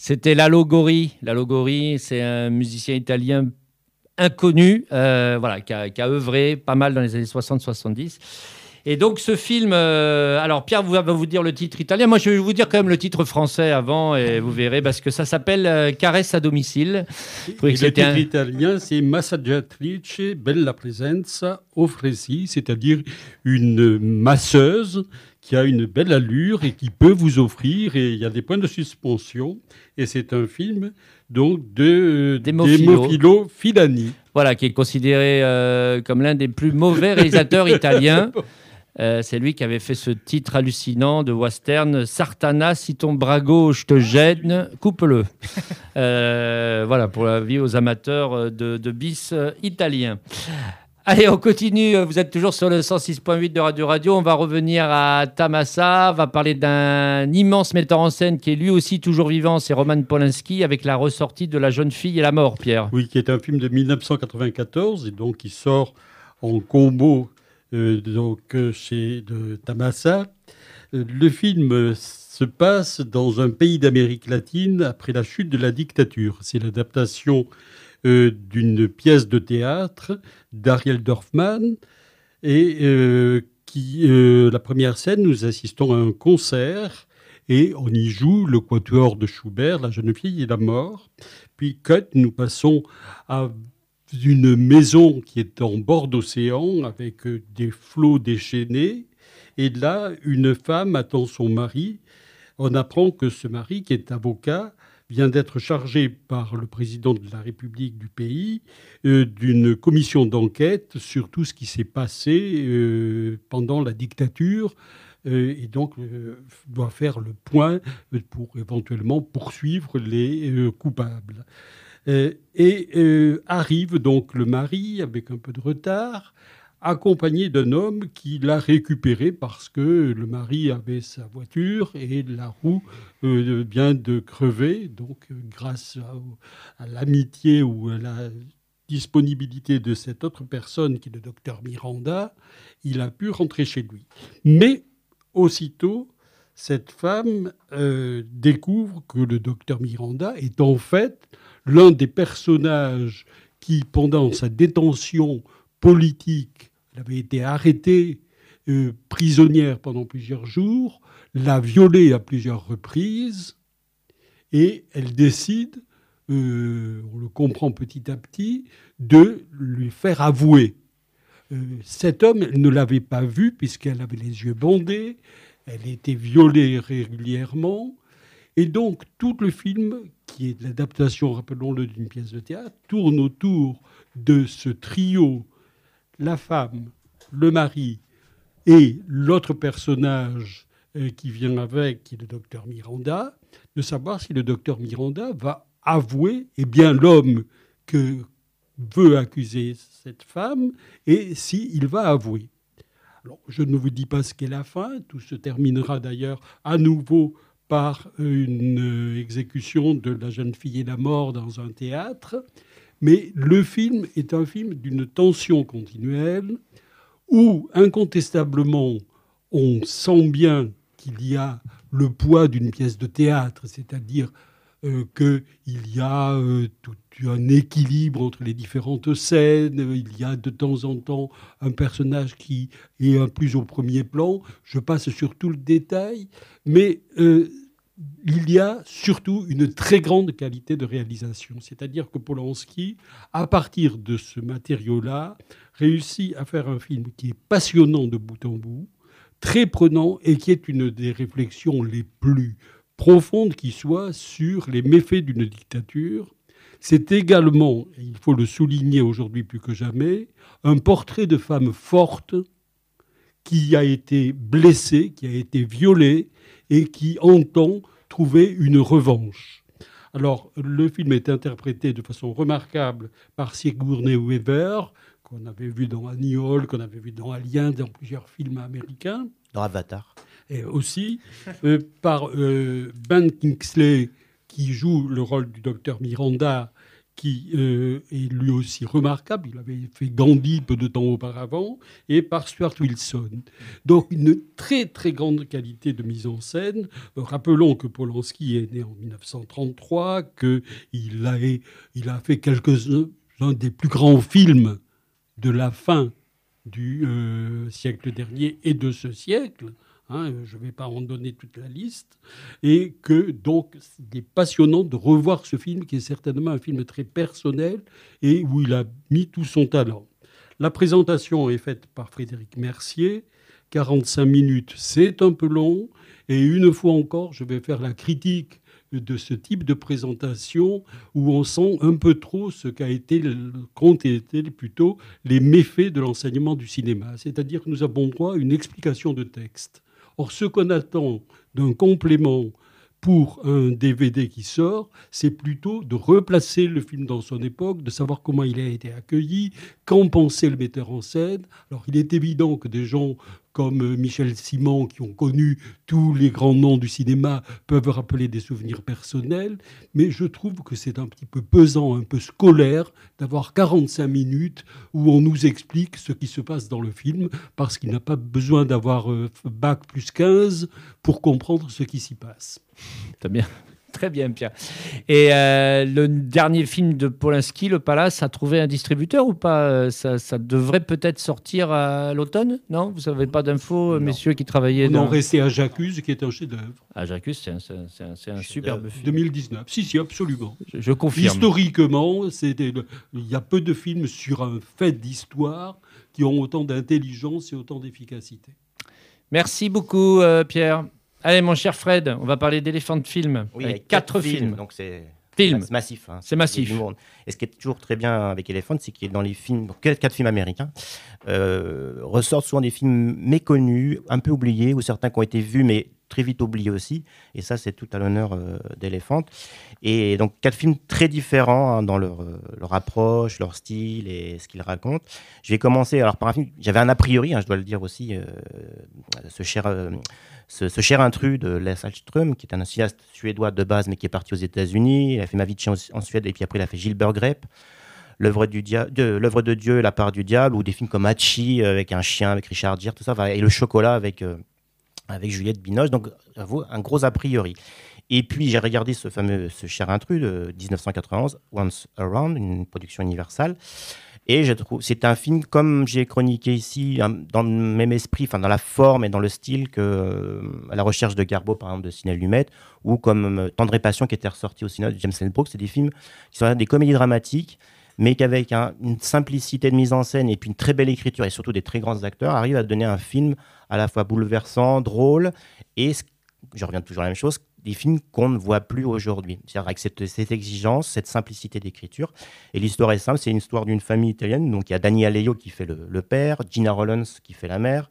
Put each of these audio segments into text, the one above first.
C'était Lalo Gori. Lalo Gori, c'est un musicien italien inconnu, voilà, qui a œuvré pas mal dans les années 60-70. Et donc ce film, alors Pierre va vous dire le titre italien, moi je vais vous dire quand même le titre français avant et vous verrez parce que ça s'appelle Caresse à domicile. Et le titre italien c'est Massaggiatrice Bella Presenza Offresi, c'est-à-dire une masseuse qui a une belle allure et qui peut vous offrir, et il y a des points de suspension, et c'est un film donc d'Emofilo Filani. Voilà, qui est considéré comme l'un des plus mauvais réalisateurs italiens. C'est lui qui avait fait ce titre hallucinant de western, Sartana, si ton bras gauche te gêne, coupe-le. Voilà, pour la vie aux amateurs de bis italiens. Allez, on continue. Vous êtes toujours sur le 106.8 de Radio Radio. On va revenir à Tamasa. On va parler d'un immense metteur en scène qui est lui aussi toujours vivant. C'est Roman Polanski avec la ressortie de La jeune fille et la mort, Pierre. Oui, qui est un film de 1994 et donc qui sort en combo chez Tamasa. Le film se passe dans un pays d'Amérique latine après la chute de la dictature. C'est l'adaptation d'une pièce de théâtre d'Ariel Dorfman et la première scène, nous assistons à un concert et on y joue le quatuor de Schubert, La jeune fille et la mort. Puis cut, nous passons à une maison qui est en bord d'océan avec des flots déchaînés et là, une femme attend son mari. On apprend que ce mari, qui est avocat, vient d'être chargé par le président de la République du pays d'une commission d'enquête sur tout ce qui s'est passé pendant la dictature et donc doit faire le point pour éventuellement poursuivre les coupables. Arrive donc le mari avec un peu de retard, accompagné d'un homme qui l'a récupéré parce que le mari avait sa voiture et la roue vient de crever. Donc, grâce à l'amitié ou à la disponibilité de cette autre personne, qui est le docteur Miranda, il a pu rentrer chez lui. Mais, aussitôt, cette femme découvre que le docteur Miranda est en fait l'un des personnages qui, pendant sa détention politique, elle avait été arrêtée prisonnière pendant plusieurs jours, l'a violée à plusieurs reprises, et elle décide, on le comprend petit à petit, de lui faire avouer. Cet homme, elle ne l'avait pas vu puisqu'elle avait les yeux bandés, elle était violée régulièrement, et donc tout le film, qui est l'adaptation, rappelons-le, d'une pièce de théâtre, tourne autour de ce trio, la femme, le mari et l'autre personnage qui vient avec, qui est le docteur Miranda, de savoir si le docteur Miranda va avouer l'homme que veut accuser cette femme et s'il va avouer. Alors, je ne vous dis pas ce qu'est la fin, tout se terminera d'ailleurs à nouveau par une exécution de La jeune fille et la mort dans un théâtre. Mais le film est un film d'une tension continuelle où, incontestablement, on sent bien qu'il y a le poids d'une pièce de théâtre, c'est-à-dire qu'il y a tout un équilibre entre les différentes scènes, il y a de temps en temps un personnage qui est un plus au premier plan, je passe sur tout le détail, mais il y a surtout une très grande qualité de réalisation. C'est-à-dire que Polanski, à partir de ce matériau-là, réussit à faire un film qui est passionnant de bout en bout, très prenant et qui est une des réflexions les plus profondes qui soit sur les méfaits d'une dictature. C'est également, et il faut le souligner aujourd'hui plus que jamais, un portrait de femme forte qui a été blessée, qui a été violée et qui entend trouver une revanche. Alors, le film est interprété de façon remarquable par Sigourney Weaver, qu'on avait vu dans Annie Hall, qu'on avait vu dans Alien, dans plusieurs films américains. Dans Avatar. Et aussi par Ben Kingsley, qui joue le rôle du docteur Miranda, qui est lui aussi remarquable. Il avait fait Gandhi peu de temps auparavant, et par Stuart Wilson. Donc une très très grande qualité de mise en scène. Rappelons que Polanski est né en 1933, qu'il a fait quelques-uns des plus grands films de la fin du siècle dernier et de ce siècle. Je ne vais pas en donner toute la liste, et que donc il est passionnant de revoir ce film qui est certainement un film très personnel et où il a mis tout son talent. La présentation est faite par Frédéric Mercier, 45 minutes, c'est un peu long, et une fois encore, je vais faire la critique de ce type de présentation où on sent un peu trop ce qu'ont été plutôt les méfaits de l'enseignement du cinéma. C'est-à-dire que nous avons droit à une explication de texte. Or, ce qu'on attend d'un complément pour un DVD qui sort, c'est plutôt de replacer le film dans son époque, de savoir comment il a été accueilli, qu'en pensait le metteur en scène. Alors, il est évident que des gens comme Michel Simon, qui ont connu tous les grands noms du cinéma, peuvent rappeler des souvenirs personnels, mais je trouve que c'est un petit peu pesant, un peu scolaire, d'avoir 45 minutes où on nous explique ce qui se passe dans le film, parce qu'il n'a pas besoin d'avoir bac plus 15 pour comprendre ce qui s'y passe. Très bien. Très bien, Pierre. Et le dernier film de Polanski, Le Palace, a trouvé un distributeur ou pas? Ça devrait peut-être sortir à l'automne, non? Vous n'avez pas d'infos, messieurs qui travaillaient dans... On en restait à J'accuse, qui est un chef-d'œuvre. À J'accuse, c'est un superbe film. 2019, si, absolument. Je confirme. Historiquement, il y a peu de films sur un fait d'histoire qui ont autant d'intelligence et autant d'efficacité. Merci beaucoup, Pierre. Allez, mon cher Fred, on va parler d'Elephant Film. Oui, avec 4 films. Donc c'est massif. C'est massif. Et ce qui est toujours très bien avec Elephant, c'est qu'il est dans les films, 4 films américains, ressortent souvent des films méconnus, un peu oubliés, ou certains qui ont été vus, mais très vite oubliés aussi. Et ça, c'est tout à l'honneur d'Elephant. Et donc, 4 films très différents dans leur approche, leur style et ce qu'ils racontent. Je vais commencer par un film. J'avais un a priori, je dois le dire aussi, ce cher intrus de Lasse Hallström, qui est un cinéaste suédois de base, mais qui est parti aux États-Unis. Il a fait Ma vie de chien en Suède, et puis après, il a fait Gilbert Grape, L'œuvre de Dieu, La part du diable, ou des films comme Hachi, avec un chien, avec Richard Gere, tout ça, et Le chocolat avec Juliette Binoche. Donc, un gros a priori. Et puis, j'ai regardé ce cher intrus de 1991, Once Around, une production Universal. Et je trouve c'est un film, comme j'ai chroniqué ici, dans le même esprit, dans la forme et dans le style que À la recherche de Garbo, par exemple, de Sidney Lumet, ou comme Tendre et Passion, qui était ressorti au cinéma de James L. Brooks. C'est des films qui sont des comédies dramatiques, mais qu'avec une simplicité de mise en scène et puis une très belle écriture, et surtout des très grands acteurs, arrivent à donner un film à la fois bouleversant, drôle, et je reviens toujours à la même chose, des films qu'on ne voit plus aujourd'hui. C'est-à-dire avec cette exigence, cette simplicité d'écriture. Et l'histoire est simple, c'est une histoire d'une famille italienne. Donc il y a Danny Alejo qui fait le père, Gina Rollins qui fait la mère,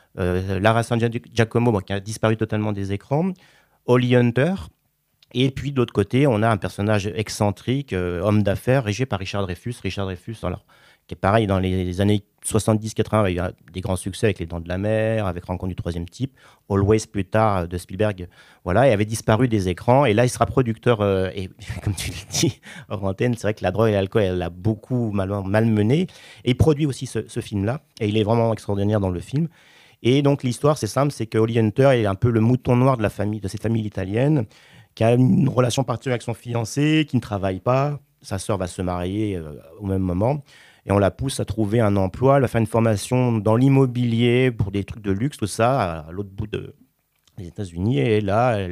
Lara San Giacomo qui a disparu totalement des écrans, Holly Hunter. Et puis de l'autre côté, on a un personnage excentrique, homme d'affaires, régé par Richard Dreyfuss. Richard Dreyfuss, alors, qui est pareil, dans les années 70-80, il y a des grands succès avec Les Dents de la Mer, avec Rencontre du troisième type, Always plus tard de Spielberg, voilà, et avait disparu des écrans. Et là, il sera producteur, et comme tu l'as dit, hors antenne, c'est vrai que la drogue et l'alcool, elle l'a beaucoup malmené. Et il produit aussi ce film-là, et il est vraiment extraordinaire dans le film. Et donc l'histoire, c'est simple, c'est que Holly Hunter est un peu le mouton noir de cette famille italienne, qui a une relation particulière avec son fiancé, qui ne travaille pas. Sa sœur va se marier au même moment. Et on la pousse à trouver un emploi, elle va faire une formation dans l'immobilier pour des trucs de luxe, tout ça, à l'autre bout des États-Unis. Et là, à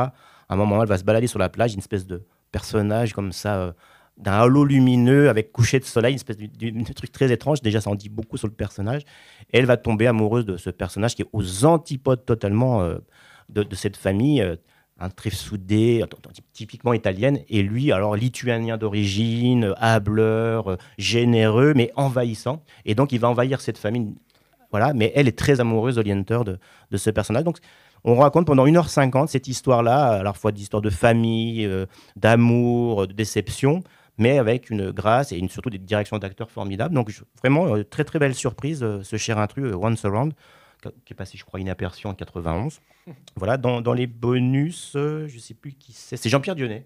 un moment, elle va se balader sur la plage, une espèce de personnage comme ça, d'un halo lumineux avec coucher de soleil, une espèce de truc très étrange. Déjà, ça en dit beaucoup sur le personnage. Et elle va tomber amoureuse de ce personnage qui est aux antipodes totalement de cette famille, très soudée, typiquement italienne, et lui, alors lituanien d'origine, hableur, généreux, mais envahissant. Et donc, il va envahir cette famille. Voilà, mais elle est très amoureuse, Holly Hunter, de ce personnage. Donc, on raconte pendant 1h50 cette histoire-là, à la fois d'histoire de famille, d'amour, de déception, mais avec une grâce et surtout des directions d'acteurs formidables. Donc, vraiment, très très belle surprise, ce cher intrus, Once Around, qui est passé, je crois, inaperçu en 91. Voilà, dans les bonus, je ne sais plus qui c'est. C'est Jean-Pierre Dionnet.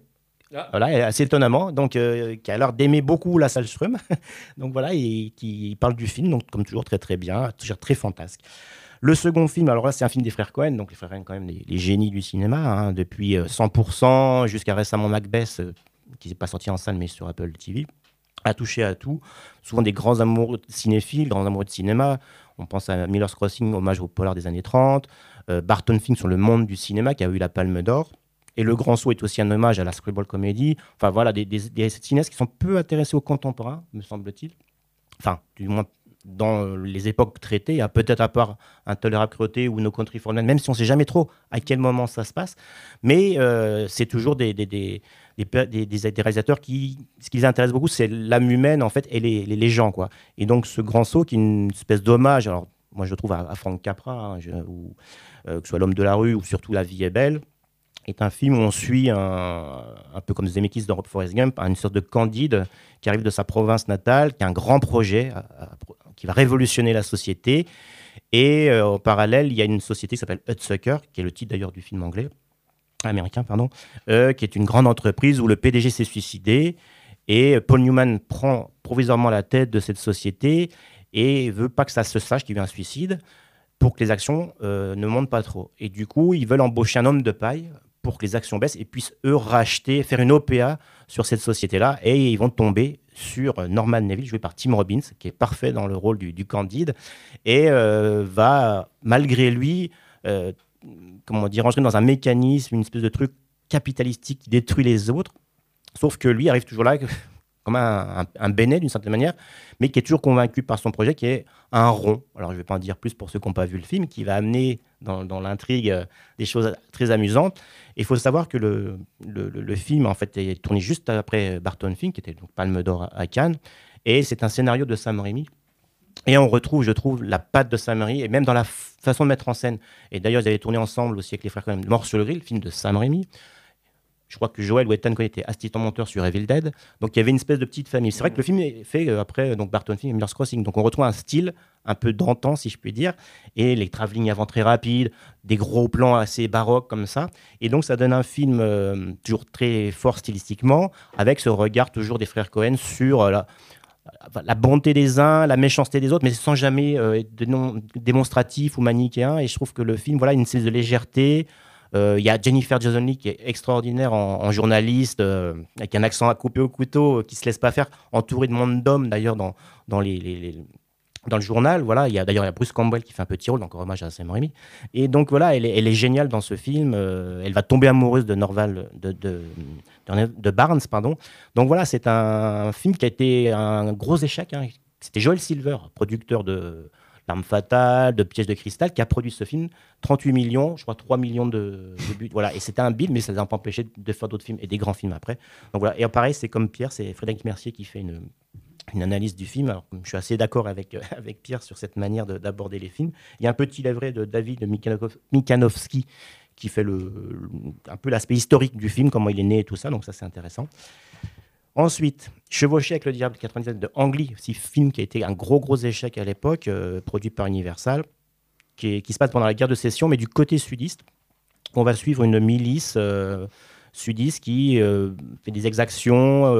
Voilà, et assez étonnamment, donc qui a l'air d'aimer beaucoup la Sahlström. Donc voilà, et qui parle du film, donc comme toujours très très bien, toujours très fantasque. Le second film, alors là c'est un film des frères Cohen, donc les frères Cohen quand même les génies du cinéma, hein, depuis 100% jusqu'à récemment Macbeth, qui n'est pas sorti en salle mais sur Apple TV, a touché à tout. Souvent des grands amoureux cinéphiles, grands amoureux de cinéma. On pense à Miller's Crossing, hommage au polar des années 30, Barton Fink sur le monde du cinéma qui a eu la Palme d'Or. Et Le Grand Saut est aussi un hommage à la Screwball Comedy. Enfin voilà, des cinéastes qui sont peu intéressés aux contemporains, me semble-t-il. Enfin, du moins dans les époques traitées, peut-être à part Intolérable Cruauté ou No Country for Old Men, même si on ne sait jamais trop à quel moment ça se passe. Mais c'est toujours des réalisateurs qui, ce qui les intéresse beaucoup, c'est l'âme humaine en fait et les gens, quoi. Et donc ce Grand Saut qui est une espèce d'hommage, alors moi je le trouve à Frank Capra, hein, ou que ce soit L'Homme de la rue ou surtout La vie est belle, est un film où on suit un peu comme Zemeckis dans Forrest Gump, une sorte de Candide qui arrive de sa province natale, qui a un grand projet qui va révolutionner la société. Et en parallèle, il y a une société qui s'appelle Hudsucker, qui est le titre d'ailleurs du film américain, qui est une grande entreprise où le PDG s'est suicidé. Et Paul Newman prend provisoirement la tête de cette société et veut pas que ça se sache qu'il y a eu un suicide pour que les actions ne montent pas trop. Et du coup, ils veulent embaucher un homme de paille pour que les actions baissent et puissent, eux, racheter, faire une OPA sur cette société-là. Et ils vont tomber sur Norman Neville, joué par Tim Robbins, qui est parfait dans le rôle du Candide, et va, malgré lui, rentrer dans un mécanisme, une espèce de truc capitalistique qui détruit les autres. Sauf que lui arrive toujours là comme un béné d'une certaine manière, mais qui est toujours convaincu par son projet, qui est un rond. Alors je ne vais pas en dire plus pour ceux qui n'ont pas vu le film, qui va amener dans l'intrigue des choses très amusantes. Et il faut savoir que le film en fait est tourné juste après Barton Fink, qui était donc Palme d'Or à Cannes, et c'est un scénario de Sam Raimi. Et on retrouve, je trouve, la patte de Sam Raimi, et même dans la façon de mettre en scène. Et d'ailleurs, ils avaient tourné ensemble aussi avec les frères Coen, Mort sur le grill, le film de Sam Raimi. Je crois que Joel Wetton était assistant monteur sur Evil Dead. Donc il y avait une espèce de petite famille. C'est vrai que le film est fait après donc Barton Fink et Miller's Crossing. Donc on retrouve un style un peu d'antan, si je puis dire. Et les travelling avant très rapides, des gros plans assez baroques comme ça. Et donc ça donne un film toujours très fort stylistiquement, avec ce regard toujours des frères Coen sur la bonté des uns, la méchanceté des autres, mais sans jamais être démonstratif ou manichéen. Et je trouve que le film, voilà, une espèce de légèreté. Il y a Jennifer Jason Leigh qui est extraordinaire en journaliste, avec un accent à couper au couteau, qui ne se laisse pas faire, entouré de monde d'hommes d'ailleurs dans le journal. Voilà, il y a Bruce Campbell qui fait un petit rôle, encore hommage à Sam Raimi. Et donc voilà, elle est géniale dans ce film. Elle va tomber amoureuse de Norval, de Barnes, pardon. Donc voilà, c'est un film qui a été un gros échec, hein. C'était Joel Silver, producteur de L'Arme Fatale, de Piège de Cristal, qui a produit ce film. 38 millions, je crois 3 millions de buts. Voilà. Et c'était un bide, mais ça ne les a pas empêchés de faire d'autres films et des grands films après. Donc voilà. Et pareil, c'est comme Pierre, c'est Frédéric Mercier qui fait une analyse du film. Alors, je suis assez d'accord avec Pierre sur cette manière d'aborder les films. Il y a un petit livret de David Mikanowski qui fait un peu l'aspect historique du film, comment il est né et tout ça. Donc ça, c'est intéressant. Ensuite, Chevauché avec le diable 97 de Ang Lee, aussi film qui a été un gros échec à l'époque, produit par Universal, qui se passe pendant la guerre de sécession, mais du côté sudiste. On va suivre une milice sudiste qui fait des exactions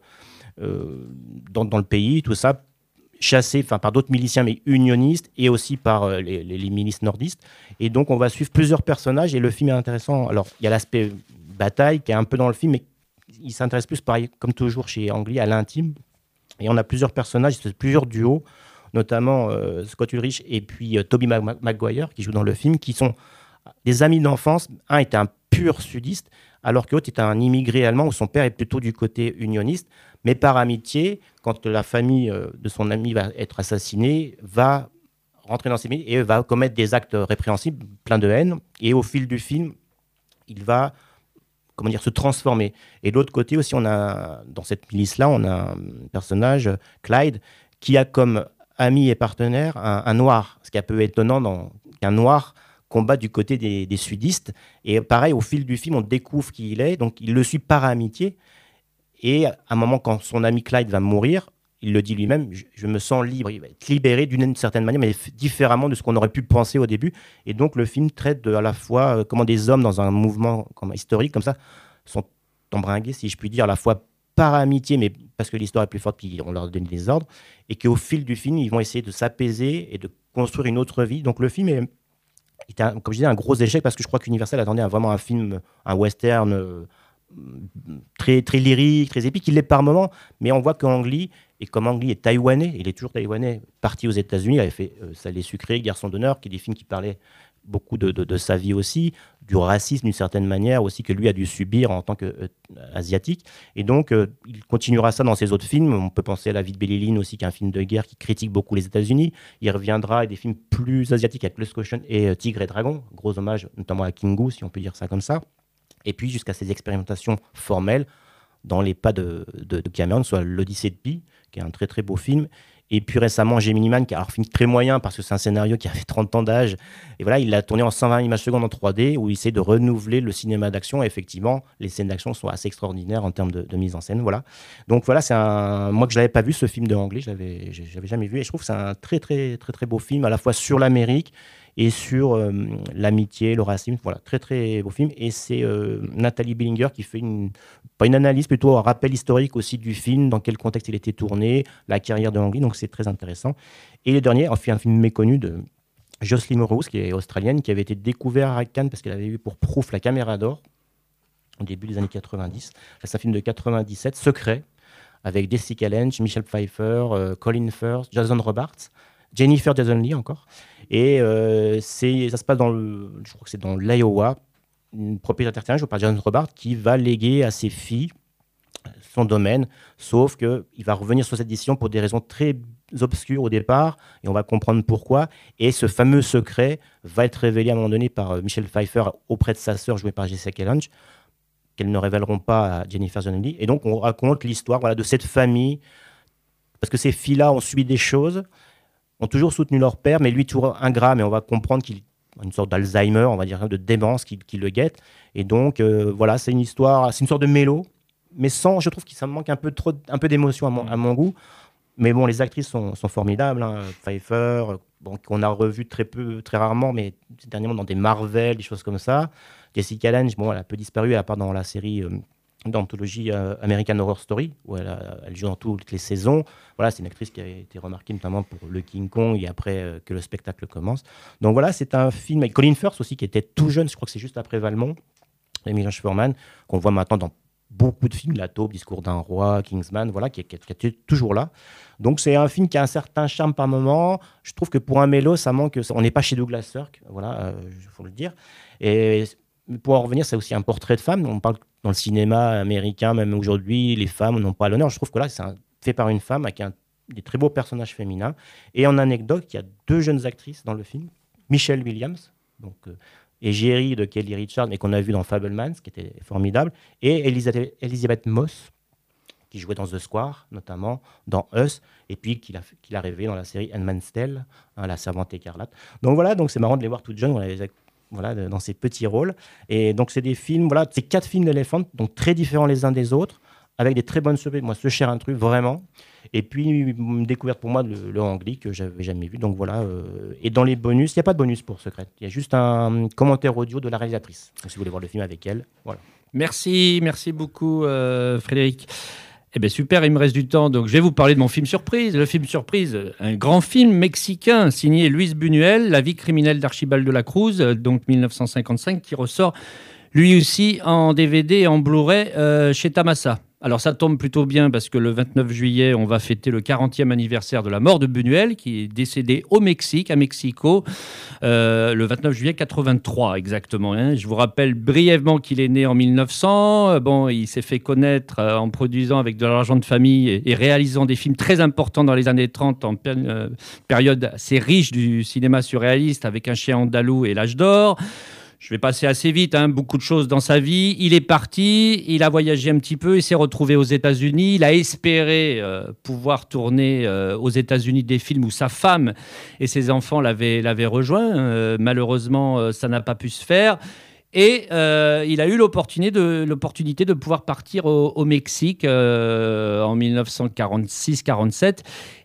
dans le pays, tout ça, chassé par d'autres miliciens, mais unionistes, et aussi par les milices nordistes. Et donc, on va suivre plusieurs personnages, et le film est intéressant. Alors, il y a l'aspect bataille qui est un peu dans le film, mais il s'intéresse plus, pareil, comme toujours chez Ang Lee, à l'intime. Et on a plusieurs personnages, plusieurs duos, notamment Scott Ulrich et puis Tobey Maguire, qui jouent dans le film, qui sont des amis d'enfance. Un était un pur sudiste, alors que l'autre était un immigré allemand, où son père est plutôt du côté unioniste. Mais par amitié, quand la famille de son ami va être assassinée, va rentrer dans ses milices et va commettre des actes répréhensibles, pleins de haine. Et au fil du film, il va se transformer. Et de l'autre côté aussi, dans cette milice-là, on a un personnage, Clyde, qui a comme ami et partenaire un noir. Ce qui est un peu étonnant qu'un noir combat du côté des sudistes. Et pareil, au fil du film, on découvre qui il est. Donc, il le suit par amitié. Et à un moment, quand son ami Clyde va mourir, il le dit lui-même, je me sens libre. Il va être libéré d'une certaine manière, mais différemment de ce qu'on aurait pu penser au début. Et donc, le film traite à la fois comment des hommes dans un mouvement historique comme ça sont embringués, si je puis dire, à la fois par amitié, mais parce que l'histoire est plus forte, puis on leur donne des ordres, et qu'au fil du film, ils vont essayer de s'apaiser et de construire une autre vie. Donc le film était, comme je disais, un gros échec, parce que je crois qu'Universal attendait vraiment un film, un western très, très lyrique, très épique. Il l'est par moments, mais on voit qu'Ang Lee, et comme Ang Lee est taïwanais, il est toujours taïwanais, parti aux États-Unis, il avait fait Salé sucré, Garçon d'honneur, qui est des films qui parlaient beaucoup de sa vie aussi, du racisme d'une certaine manière aussi que lui a dû subir en tant qu'asiatique. Et donc, il continuera ça dans ses autres films. On peut penser à La vie de Billie Lynn aussi, qui est un film de guerre qui critique beaucoup les États-Unis. Il reviendra avec des films plus asiatiques avec Lost Ocean et Tigre et Dragon, gros hommage notamment à Kingu, si on peut dire ça comme ça. Et puis jusqu'à ses expérimentations formelles dans les pas de Cameron, soit L'Odyssée de Pi, qui est un très très beau film. Et puis récemment, Gemini Man, qui est un film très moyen parce que c'est un scénario qui avait 30 ans d'âge. Et voilà, il l'a tourné en 120 images secondes en 3D, où il essaie de renouveler le cinéma d'action. Et effectivement, les scènes d'action sont assez extraordinaires en termes de mise en scène. Voilà. Donc voilà, moi que je l'avais pas vu, ce film de Ang Lee, j'avais jamais vu. Et je trouve que c'est un très très très très beau film, à la fois sur l'Amérique et sur l'amitié, le racisme. Voilà, très très beau film. Et c'est Nathalie Billinger qui fait pas une analyse, plutôt un rappel historique aussi du film, dans quel contexte il était tourné, la carrière de Ang Lee, donc c'est très intéressant. Et le dernier, on fait un film méconnu de Jocelyn Rose, qui est australienne, qui avait été découvert à Cannes parce qu'elle avait eu pour Proof la Caméra d'Or au début des années 90. C'est un film de 97, Secret, avec Jessica Lange, Michelle Pfeiffer, Colin Firth, Jason Robards, Jennifer Jason Leigh encore. Et ça se passe je crois que c'est dans l'Iowa, une propriétaire terrain, jouée par Jason Robards, qui va léguer à ses filles son domaine, sauf qu'il va revenir sur cette décision pour des raisons très obscures au départ, et on va comprendre pourquoi. Et ce fameux secret va être révélé à un moment donné par Michelle Pfeiffer auprès de sa sœur, jouée par Jessica Lange, qu'elles ne révéleront pas à Jennifer Jason Leigh. Et donc on raconte l'histoire, voilà, de cette famille, parce que ces filles-là ont subi des choses, ont toujours soutenu leur père, mais lui toujours ingrat, mais on va comprendre qu'il a une sorte d'Alzheimer, on va dire, de démence qui le guette. Et donc, voilà, c'est une histoire, c'est une sorte de mélo, mais je trouve que ça me manque un peu d'émotion à mon goût. Mais bon, les actrices sont formidables, hein. Pfeiffer, qu'on a revu très rarement, mais dernièrement dans des Marvel, des choses comme ça. Jessica Lange, elle a un peu disparu, à part dans la série d'anthologie American Horror Story, où elle joue dans toutes les saisons. Voilà, c'est une actrice qui a été remarquée notamment pour le King Kong et après que le spectacle commence. Donc voilà, c'est un film avec Colin Firth aussi, qui était tout jeune, je crois que c'est juste après Valmont, et Milos Forman, qu'on voit maintenant dans beaucoup de films, La Taupe, Discours d'un roi, Kingsman, voilà, qui est toujours là. Donc c'est un film qui a un certain charme par moment. Je trouve que pour un mélo, ça manque. On n'est pas chez Douglas Sirk, voilà, il faut le dire. Et pour en revenir, c'est aussi un portrait de femme. On parle dans le cinéma américain, même aujourd'hui, les femmes n'ont pas l'honneur. Je trouve que là, c'est fait par une femme avec des très beaux personnages féminins. Et en anecdote, il y a 2 jeunes actrices dans le film. Michelle Williams, et Jerry de Kelly Richard, mais qu'on a vu dans Fabelmans, qui était formidable, et Elizabeth Moss, qui jouait dans The Square, notamment, dans Us, et puis qu'il a révélé dans la série Handmaid's Tale, La Servante écarlate. Donc voilà, c'est marrant de les voir toutes jeunes, dans ces petits rôles. Et donc c'est des films, c'est 4 films d'Elephant, donc très différents les uns des autres, avec des très bonnes surprises. Moi, ce cher intrus, vraiment. Et puis, une découverte pour moi de le Ang Lee que j'avais jamais vu. Donc voilà. Et dans les bonus, il n'y a pas de bonus pour Secret. Il y a juste un commentaire audio de la réalisatrice. Donc si vous voulez voir le film avec elle, voilà. Merci beaucoup Frédéric. Eh bien super, il me reste du temps, donc je vais vous parler de mon film surprise. Le film surprise, un grand film mexicain signé Luis Buñuel, La vie criminelle d'Archibald de la Cruz, donc 1955, qui ressort lui aussi en DVD et en Blu-ray chez Tamasa. Alors ça tombe plutôt bien parce que le 29 juillet, on va fêter le 40e anniversaire de la mort de Buñuel, qui est décédé au Mexique, à Mexico, le 29 juillet 83 exactement. Hein. Je vous rappelle brièvement qu'il est né en 1900. Il s'est fait connaître en produisant avec de l'argent de famille et réalisant des films très importants dans les années 30, en période assez riche du cinéma surréaliste, avec Un chien andalou et L'âge d'or. Je vais passer assez vite, beaucoup de choses dans sa vie. Il est parti, il a voyagé un petit peu, il s'est retrouvé aux États-Unis. Il a espéré pouvoir tourner aux États-Unis des films où sa femme et ses enfants l'avaient rejoint. Malheureusement, ça n'a pas pu se faire. Et il a eu l'opportunité de pouvoir partir au Mexique en 1946-47.